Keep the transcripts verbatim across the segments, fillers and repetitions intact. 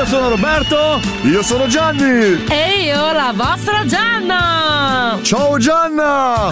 Io sono Roberto. Io sono Gianni. E io la vostra Gianna. Ciao Gianna.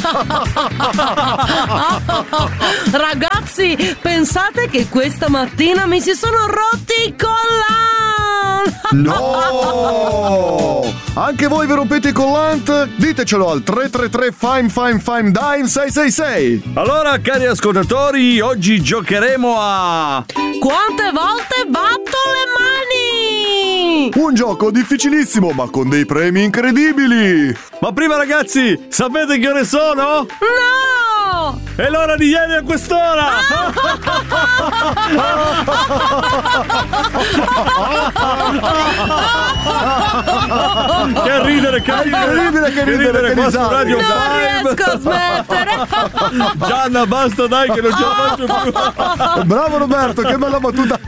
Ragazzi, pensate che questa mattina mi si sono rotti i collant. No. Anche voi vi rompete i collant? Ditecelo al tre tre tre Fime Fime Fime Dime sei sei sei. Allora, cari ascoltatori, oggi giocheremo a Quante volte batto le mani? Un gioco difficilissimo, ma con dei premi incredibili. Ma prima, ragazzi, sapete che ore sono? No! È l'ora di ieri a quest'ora! Che ridere, che ridere, Che ridere, che ridere, che qua su risate. Radio Non Time. riesco a smettere. Gianna, basta, dai, che non ce la faccio più. Bravo Roberto, che bella battuta.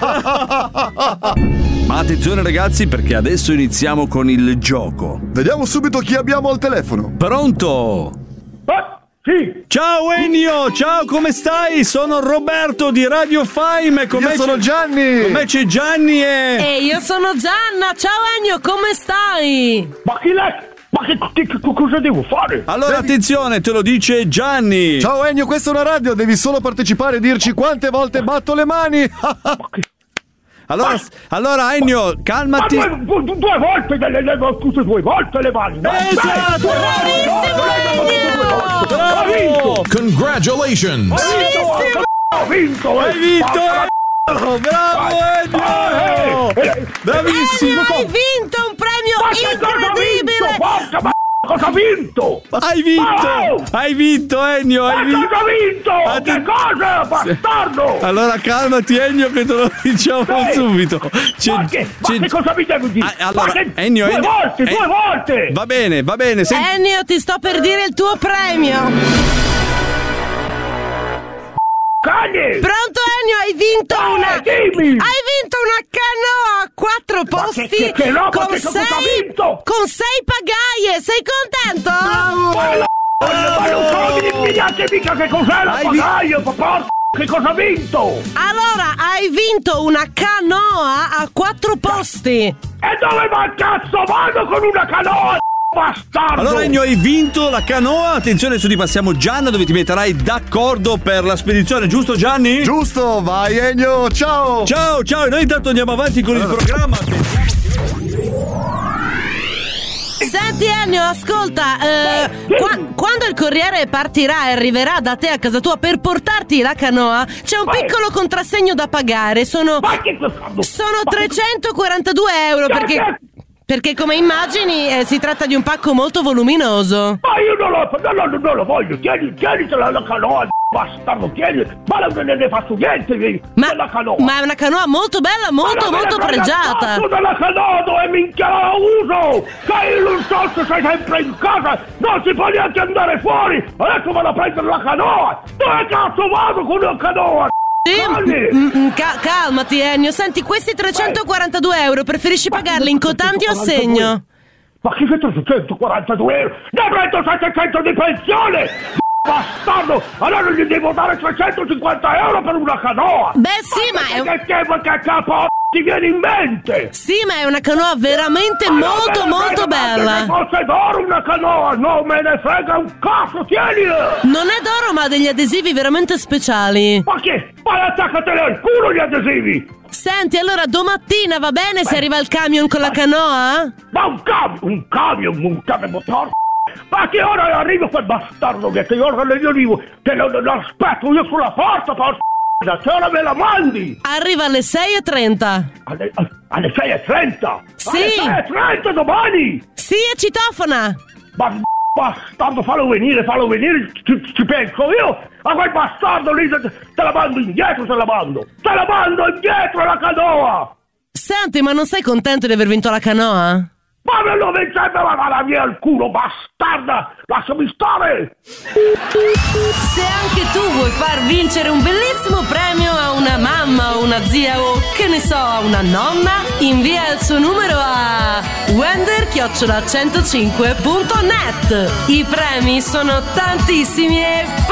Ma attenzione, ragazzi, perché adesso iniziamo con il gioco. Vediamo subito chi abbiamo al telefono. Pronto? Ah, sì. Ciao Ennio, ciao, come stai? Sono Roberto di Radio Fime. Con Io me sono c'è- Gianni. Con me c'è Gianni e... E io sono Gianna. Ciao Ennio, come stai? Ma chi l'è? Ma che, che- che cosa devo fare? Allora, Devi- attenzione, te lo dice Gianni. Ciao Ennio, questa è una radio, devi solo partecipare e dirci quante volte batto le mani. Allora, allora Ennio, Ma calmati. due, due, due volte, le, le, le, tutte due volte le mani. Ma Esatto! due volte, Bravissimo, due volte. Bravo! Ho vinto! Congratulations! Ho vinto! Ho vinto! Hai vinto, Ennio! Bravo, Ennio! Bravissimo! Ennio, hai vinto un premio Ma che cosa ho vinto? incredibile. Porca ma cosa ho vinto? Hai vinto! Oh! Hai vinto, Ennio! Ma Hai cosa vinto! ho vinto? Atten- Che cosa, bastardo? Allora calmati, Ennio, che te lo diciamo Sì. subito. C'è- Ma che, ma c'è- che cosa mi devo dire? Ah, allora, Ma che- Ennio, due Ennio- volte, Eh, due volte! Va bene, va bene. Senti- Ennio, ti sto per dire il tuo premio. Cagli! Pronto Ennio, hai vinto Eh, una dimmi! Hai vinto una canoa a quattro Ma posti che- che- che roba, con che cosa ho sei vinto? con sei pagaie. Sei contento? Ma la ma non so mi dici neanche mica che cos'è la Hai vi- pagaia, papà! Che cosa ho vinto? Allora, hai vinto una canoa a quattro posti. E dove va cazzo vado con una canoa, bastardo? Allora Ennio, hai vinto la canoa. Attenzione, adesso ti passiamo Gianna, dove ti metterai d'accordo per la spedizione, giusto Gianni? Giusto, vai Ennio, ciao. Ciao, ciao, e noi intanto andiamo avanti con il programma. Senti Ennio, ascolta, eh, qua- quando il corriere partirà e arriverà da te a casa tua per portarti la canoa, c'è un Vai. piccolo contrassegno da pagare. Sono Ma che Sono trecentoquarantadue euro perché, perché come immagini eh, si tratta di un pacco molto voluminoso. Ma io non lo, non, lo- non lo voglio, tieni, tienitela la canoa, bastardo, tieni, ma non ne, ne faccio niente di- Ma, della canoa. ma è una canoa molto bella, molto Ma non me ne molto frega pregiata. cazzo della canoa, dove minchia la uso? Che non so se sei sempre in casa, non si può neanche andare fuori, adesso vado a prendere la canoa, dove cazzo vado con la canoa? Sì, Calmi. mm, mm, ca- calmati Ennio, senti, questi trecentoquarantadue euro preferisci pagarli in contanti o a segno? Ma che trecentoquarantadue euro? Ne prendo settecento di pensione! Bastardo! Allora gli devo dare trecentocinquanta euro per una canoa! Beh sì, ma è, Che, che, che capo ti viene in mente? sì, ma è una canoa veramente Ma non molto me ne molto frega, ma bella. che fosse d'oro una canoa! Non me ne frega un cazzo, tienila! Non è d'oro ma ha degli adesivi veramente speciali. Ma che? Ma attaccatele al culo gli adesivi! Senti, allora domattina va bene se arriva il camion con la canoa? Ma un camion, un camion, un camion motore! Ma a che ora arriva quel bastardo che che ora io arrivo? Che lo, lo aspetto io sulla porta, porca! A che ora me la mandi? Arriva alle sei e trenta. Alle, alle sei e trenta? Sì. Alle sei e trenta domani? Sì, è citofona. Ma bastardo, fallo venire, fallo venire, ci, ci penso io. A quel bastardo lì te, te la mando indietro, te la mando. Te la mando indietro la canoa. Senti, ma non sei contento di aver vinto la canoa? Ma me lo vincente la, la mia al culo, bastarda. Lasciami stare. Se anche tu vuoi far vincere un bellissimo premio a una mamma o una zia o che ne so, a una nonna, invia il suo numero a wender chiocciola centocinque punto net. I premi sono tantissimi e